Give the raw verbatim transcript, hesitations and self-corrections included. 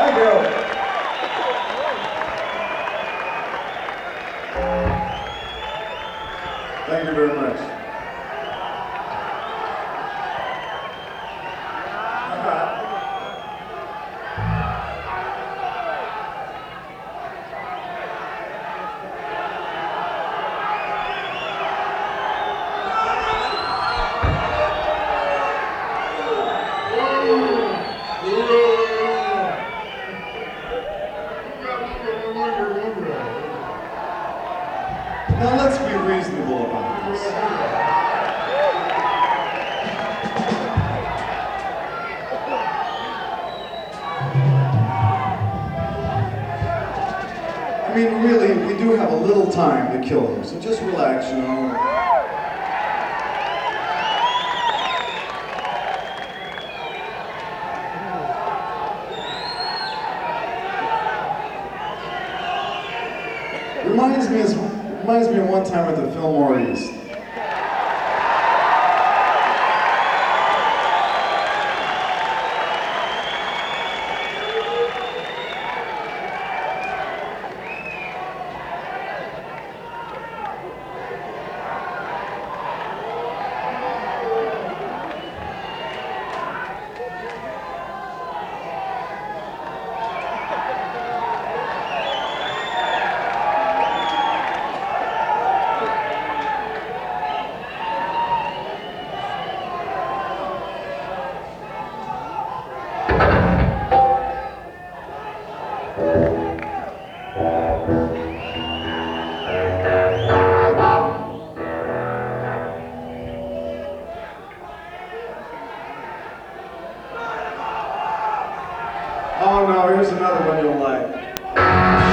Thank you. Thank you very much. Now let's be reasonable about this. I mean, really, we do have a little time to kill him, so just relax, you know. Reminds me, reminds me of one time at the Fillmore East. Oh no, here's another one you'll like.